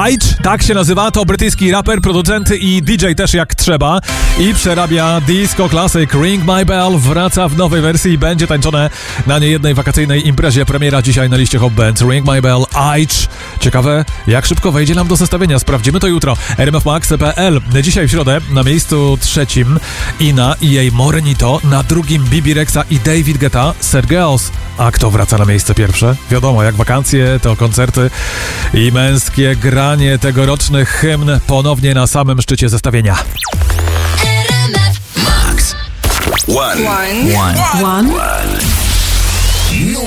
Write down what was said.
Aitch, tak się nazywa, to brytyjski raper, producent i DJ też jak trzeba i przerabia disco classic. Ring My Bell wraca w nowej wersji i będzie tańczone na niejednej wakacyjnej imprezie. Premiera dzisiaj na liście Hot Bands. Ring My Bell, Aitch. Ciekawe, jak szybko wejdzie nam do zestawienia. Sprawdzimy to jutro. rmfmax.pl. Dzisiaj w środę na miejscu 3 Ina i jej Morenito, na drugim Bibi Rexa i David Guetta, Sad Girls. A kto wraca na miejsce pierwsze? Wiadomo, jak wakacje, to koncerty i męskie granie tegorocznych hymn ponownie na samym szczycie zestawienia. Max. One.